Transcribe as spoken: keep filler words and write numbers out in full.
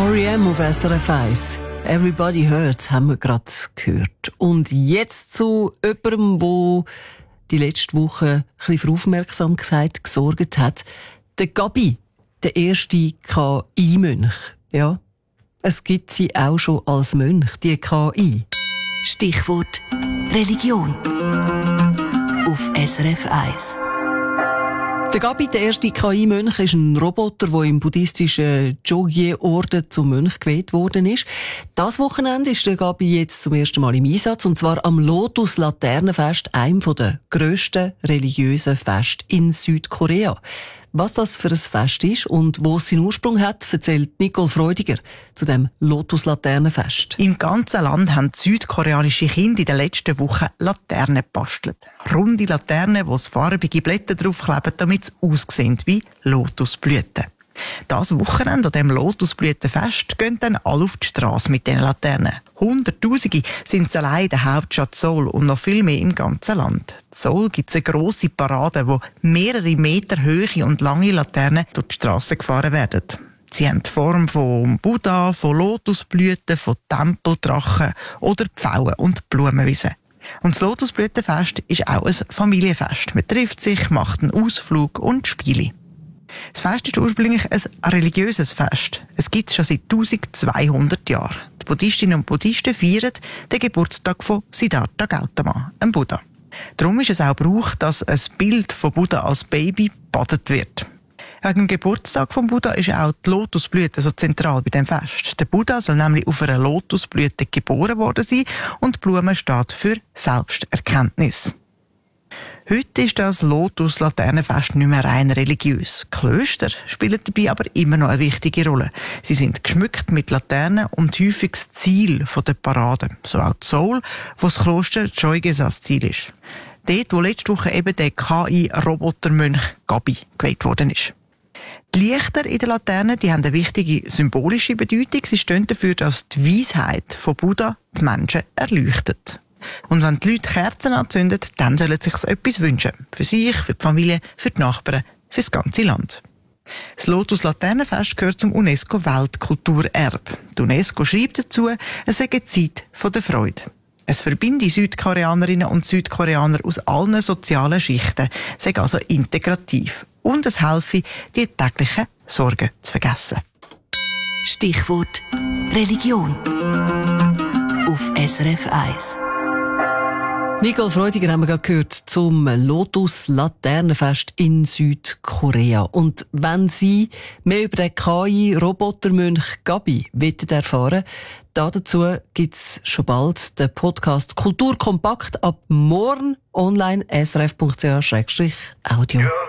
R E M auf S R F eins. Everybody Hurts haben wir gerade gehört. Und jetzt zu jemandem, der die letzte Woche ein bisschen für Aufmerksamkeit gesorgt hat. Der Gabi, der erste K I-Mönch. Ja, es gibt sie auch schon als Mönch, die K I. Stichwort Religion auf S R F eins. Der Gabi, der erste K I-Mönch, ist ein Roboter, der im buddhistischen Jogye-Orden zum Mönch gewählt worden ist. Das Wochenende ist der Gabi jetzt zum ersten Mal im Einsatz, und zwar am Lotus-Laternenfest, einem der grössten religiösen Feste in Südkorea. Was das für ein Fest ist und wo es seinen Ursprung hat, erzählt Nicole Freudiger zu dem Lotus-Laternenfest. Im ganzen Land haben südkoreanische Kinder in den letzten Wochen Laternen gebastelt. Runde Laternen, wo farbige Blätter draufkleben, damit sie aussehen wie Lotusblüten. Das Wochenende an dem Lotusblütenfest gehen dann alle auf die Strasse mit diesen Laternen. Hunderttausende sind es allein in der Hauptstadt Seoul und noch viel mehr im ganzen Land. In Seoul gibt es eine grosse Parade, wo mehrere Meter hohe und lange Laternen durch die Strasse gefahren werden. Sie haben die Form von Buddha, von Lotusblüten, von Tempeldrachen oder Pfauen und Blumenwiesen. Und das Lotusblütenfest ist auch ein Familienfest. Man trifft sich, macht einen Ausflug und Spiele. Das Fest ist ursprünglich ein religiöses Fest. Es gibt es schon seit zwölfhundert Jahren. Die Buddhistinnen und Buddhisten feiern den Geburtstag von Siddhartha Gautama, einem Buddha. Darum ist es auch Brauch, dass ein Bild von Buddha als Baby gebadet wird. Wegen dem Geburtstag von Buddha ist auch die Lotusblüte so zentral bei dem Fest. Der Buddha soll nämlich auf einer Lotusblüte geboren worden sein und die Blume steht für Selbsterkenntnis. Heute ist das Lotus-Laternenfest nicht mehr rein religiös. Klöster spielen dabei aber immer noch eine wichtige Rolle. Sie sind geschmückt mit Laternen und häufig das Ziel der Parade. So auch Seoul, wo das Kloster Choegyesa das Ziel ist. Dort, wo letzte Woche eben der K I-Robotermönch Gabi gewählt worden ist. Die Lichter in den Laternen, die haben eine wichtige symbolische Bedeutung. Sie stehen dafür, dass die Weisheit von Buddha die Menschen erleuchtet. Und wenn die Leute Kerzen anzünden, dann sollen sie sich etwas wünschen. Für sich, für die Familie, für die Nachbarn, für das ganze Land. Das Lotus-Laternenfest gehört zum UNESCO-Weltkulturerbe. Die UNESCO schreibt dazu, es sei eine Zeit der Freude. Es verbinde Südkoreanerinnen und Südkoreaner aus allen sozialen Schichten, sei also integrativ. Und es helfe, die täglichen Sorgen zu vergessen. Stichwort Religion auf S R F eins. Nicole Freudiger haben wir gerade gehört zum Lotus-Laternenfest in Südkorea. Und wenn Sie mehr über den K I-Robotermönch Gabi erfahren wollen, dazu gibt es schon bald den Podcast Kultur kompakt ab morgen online s r f punkt c h slash audio.